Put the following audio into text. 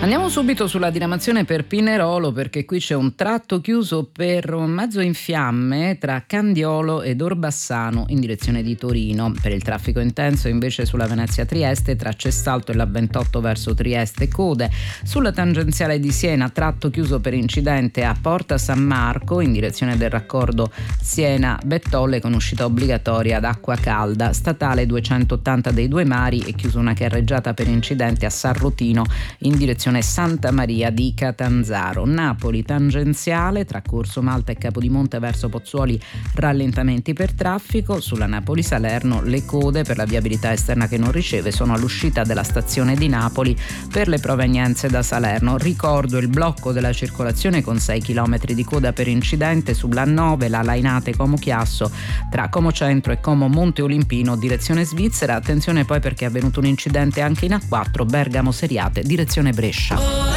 Andiamo subito sulla diramazione per Pinerolo, perché qui c'è un tratto chiuso per un mezzo in fiamme tra Candiolo ed Orbassano in direzione di Torino. Per il traffico intenso invece sulla Venezia-Trieste tra Cestalto e la 28 verso Trieste code. Sulla tangenziale di Siena tratto chiuso per incidente a Porta San Marco in direzione del raccordo Siena-Bettolle con uscita obbligatoria ad Acqua Calda. Statale 280 dei Due Mari è chiusa una carreggiata per incidente a San Rotino in direzione Santa Maria di Catanzaro. Napoli tangenziale tra Corso Malta e Capodimonte verso Pozzuoli rallentamenti per traffico. Sulla Napoli-Salerno le code per la viabilità esterna che non riceve sono all'uscita della stazione di Napoli per le provenienze da Salerno. Ricordo il blocco della circolazione con 6 km di coda per incidente sulla 9, la Lainate Como Chiasso tra Como Centro e Como Monte Olimpino direzione Svizzera. Attenzione poi perché è avvenuto un incidente anche in A4 Bergamo Seriate direzione Brescia.